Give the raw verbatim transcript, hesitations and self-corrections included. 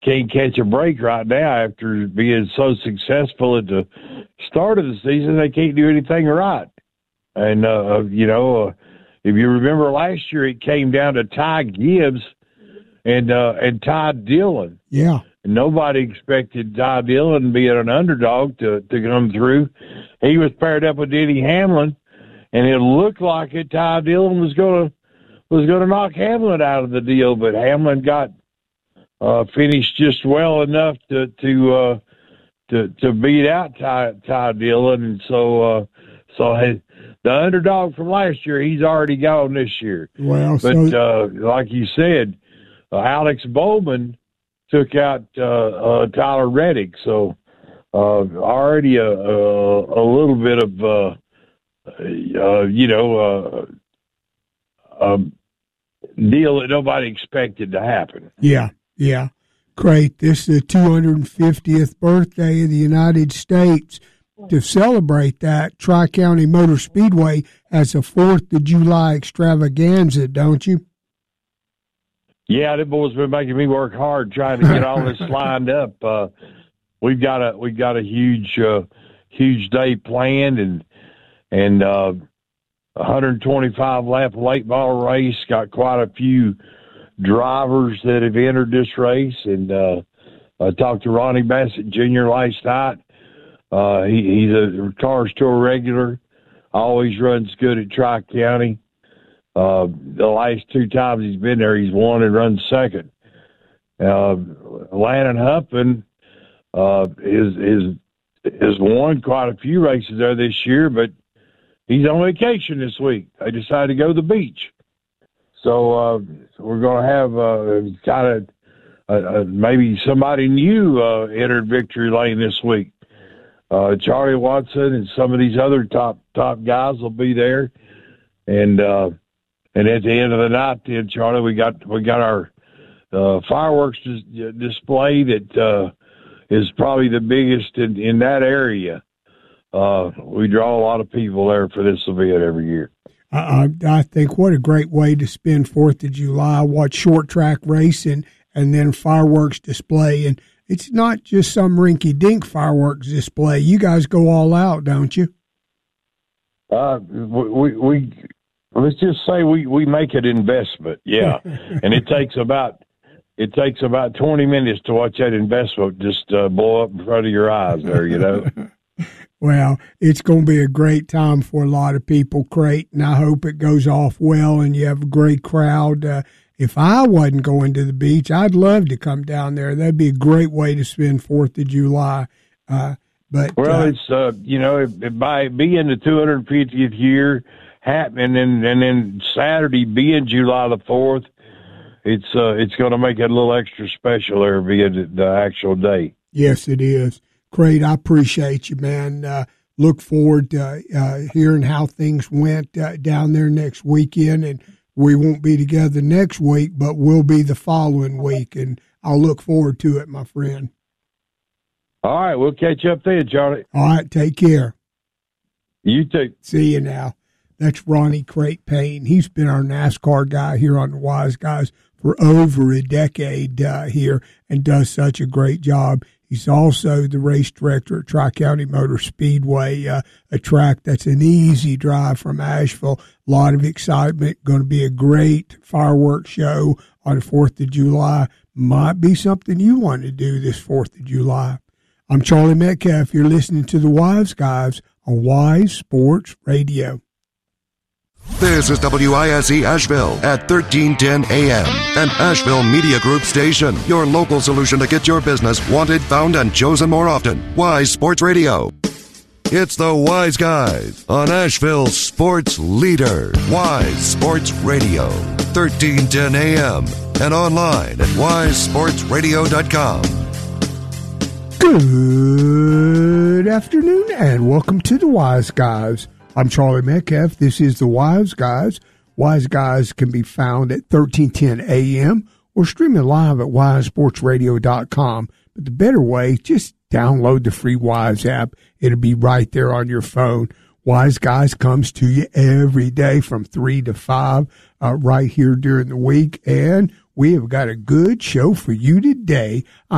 can't catch a break right now after being so successful at the start of the season. They can't do anything right. And, uh, you know, uh, if you remember last year, it came down to Ty Gibbs and uh, and Ty Dillon. Yeah. And nobody expected Ty Dillon, being an underdog, to, to come through. He was paired up with Denny Hamlin, and it looked like it. Ty Dillon was going to was going to knock Hamlin out of the deal, but Hamlin got uh, finished just well enough to to uh, to, to beat out Ty, Ty Dillon, and so uh, so hey, the underdog from last year, he's already gone this year. Well, but so, uh, like you said, uh, Alex Bowman took out uh, uh, Tyler Reddick, so uh, already a, a a little bit of uh, uh, you know uh, a deal that nobody expected to happen. Yeah, yeah. Great. This is the two hundred fiftieth birthday of the United States. To celebrate that, Tri-County Motor Speedway has a fourth of July extravaganza, don't you? Yeah, the boys been making me work hard trying to get all this lined up. Uh, we've got a we've got a huge uh, huge day planned, and and uh, one hundred twenty-five lap late model race. Got quite a few drivers that have entered this race, and uh, I talked to Ronnie Bassett Junior last night. Uh, he, he's a Cars Tour regular, always runs good at Tri-County. Uh, the last two times he's been there, he's won and run second. Uh, Landon Huffman uh, is, is, is won quite a few races there this year, but he's on vacation this week. They decided to go to the beach. So uh, we're going to have uh, kind of uh, uh, maybe somebody new uh, entered victory lane this week. Uh, Charlie Watson and some of these other top top guys will be there, and uh, and at the end of the night, then Charlie, we got we got our uh, fireworks dis- display that uh, is probably the biggest in, in that area. Uh, we draw a lot of people there for this event every year. I, I think what a great way to spend Fourth of July. Watch short track racing and then fireworks display. And it's not just some rinky-dink fireworks display. You guys go all out, don't you? Uh, we, we let's just say we, we make an investment, yeah. And it takes about it takes about twenty minutes to watch that investment just uh, blow up in front of your eyes there, you know. Well, it's going to be a great time for a lot of people, Crate, and I hope it goes off well and you have a great crowd. Uh, If I wasn't going to the beach, I'd love to come down there. That'd be a great way to spend Fourth of July. Uh, but well, uh, it's uh, you know, it, it, by being the two hundred fiftieth year happening, and, and then Saturday being July the fourth, it's uh, it's going to make it a little extra special there, being the, the actual day. Yes, it is. Great, I appreciate you, man. Uh, look forward to uh, hearing how things went uh, down there next weekend, and we won't be together next week, but we'll be the following week, and I'll look forward to it, my friend. All right, we'll catch up then, Charlie. All right, take care. You too. See you now. That's Ronnie Crate Payne. He's been our NASCAR guy here on the Wise Guys for over a decade uh, here and does such a great job. He's also the race director at Tri-County Motor Speedway, uh, a track that's an easy drive from Asheville. A lot of excitement. Going to be a great fireworks show on the fourth of July. Might be something you want to do this fourth of July. I'm Charlie Metcalf. You're listening to the Wise Guys on Wise Sports Radio. This is W I S E Asheville at thirteen ten A M, an Asheville Media Group station. Your local solution to get your business wanted, found, and chosen more often. Wise Sports Radio. It's the Wise Guys on Asheville's sports leader. Wise Sports Radio, thirteen ten A M, and online at wise sports radio dot com. Good afternoon, and welcome to the Wise Guys. I'm Charlie Metcalf. This is the Wise Guys. Wise Guys can be found at thirteen ten A M or streaming live at wise sports radio dot com. But the better way, just download the free Wise app. It'll be right there on your phone. Wise Guys comes to you every day from three to five uh, right here during the week. And we have got a good show for you today.